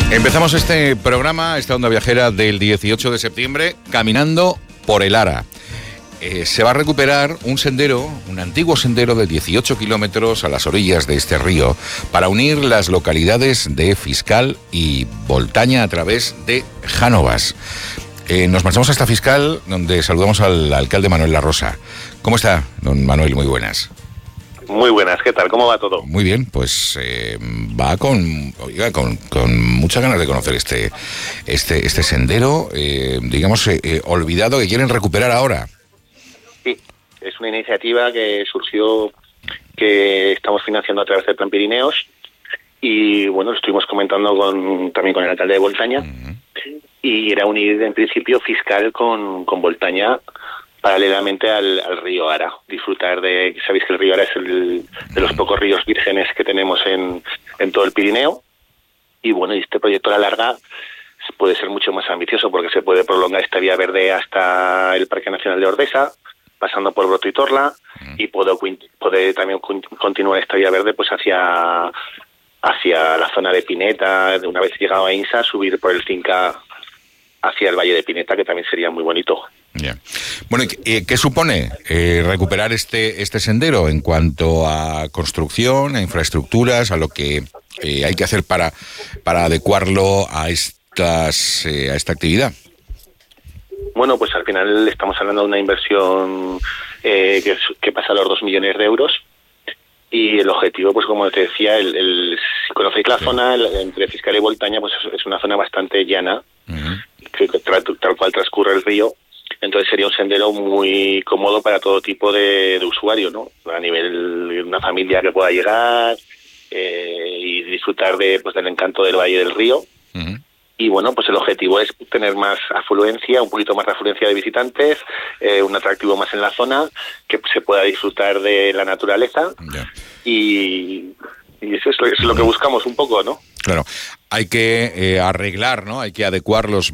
Empezamos este programa, esta onda viajera del 18 de septiembre, caminando por el Ara. Se va a recuperar un sendero, un antiguo sendero de 18 kilómetros a las orillas de este río para unir las localidades de Fiscal y Boltaña a través de Jánovas. Nos marchamos hasta Fiscal, donde saludamos al alcalde Manuel Larrosa. ¿Cómo está, don Manuel? Muy buenas. Muy buenas, ¿qué tal? ¿Cómo va todo? Muy bien, pues va con muchas ganas de conocer este sendero, olvidado, que quieren recuperar ahora. Sí, es una iniciativa que surgió, que estamos financiando a través del Plan Pirineos, y bueno, lo estuvimos comentando también con el alcalde de Boltaña, y era unir en principio Fiscal con Boltaña, paralelamente al río Ara. Disfrutar sabéis que el río Ara es de los pocos ríos vírgenes que tenemos en todo el Pirineo, y bueno, este proyecto a la larga puede ser mucho más ambicioso porque se puede prolongar esta vía verde hasta el Parque Nacional de Ordesa, pasando por Broto y Torla, y puede también continuar esta vía verde pues hacia la zona de Pineta, de una vez llegado a Insa, subir por el Cinca hacia el Valle de Pineta, que también sería muy bonito. Yeah. Bueno, ¿qué supone recuperar este sendero en cuanto a construcción, a infraestructuras, a lo que hay que hacer para adecuarlo a esta actividad? Bueno, pues al final estamos hablando de una inversión que pasa a los 2 millones de euros, y el objetivo, pues como te decía, si conocéis la zona, entre Fiscal y Boltaña, pues es una zona bastante llana, que tal cual transcurre el río. Entonces sería un sendero muy cómodo para todo tipo de usuario, ¿no? A nivel de una familia que pueda llegar y disfrutar del encanto del Valle del Río. Y bueno, pues el objetivo es tener más afluencia, un poquito más de afluencia de visitantes, un atractivo más en la zona, que se pueda disfrutar de la naturaleza. Y eso es lo que buscamos un poco, ¿no? Claro, hay que arreglar, ¿no? Hay que adecuar los